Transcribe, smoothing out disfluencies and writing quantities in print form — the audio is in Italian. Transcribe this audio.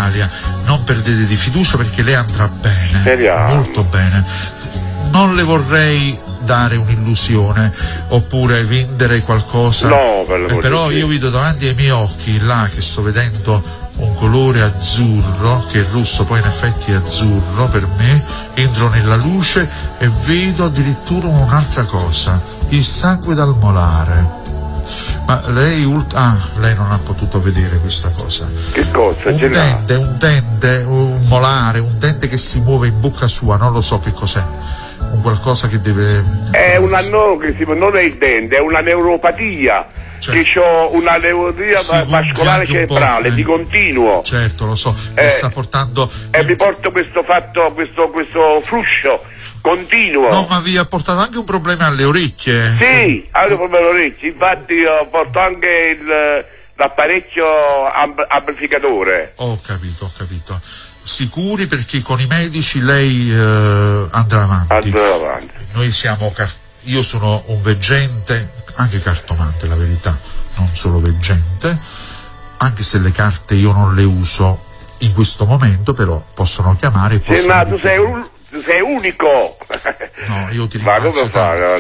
Italia, non perdete di fiducia perché lei andrà bene. Speriamo. Molto bene. Non le vorrei dare un'illusione oppure vendere qualcosa, No, per però io vedo davanti ai miei occhi là che sto vedendo un colore azzurro, che il rosso poi in effetti è azzurro per me, entro nella luce e vedo addirittura un'altra cosa, il sangue dal molare. Ma lei non ha potuto vedere questa cosa. Che cosa? Un dente, un molare, un dente che si muove in bocca sua, non lo so che cos'è. Un qualcosa che deve... non è il dente, è una neuropatia. Certo. Che ho una neuropatia vascolare cerebrale di continuo. Certo, lo so, mi sta portando... E mi porto questo fruscio continuo. No, ma vi ha portato anche un problema alle orecchie. Sì, ho un problema alle orecchie, infatti io porto anche l'apparecchio amplificatore. Ho capito. Sicuri, perché con i medici lei andrà avanti. Noi siamo io sono un veggente, anche cartomante, la verità, non solo veggente, anche se le carte io non le uso in questo momento, però possono chiamare e possono... Ma tu sei unico. No, io ti ringrazio. Ma come fare?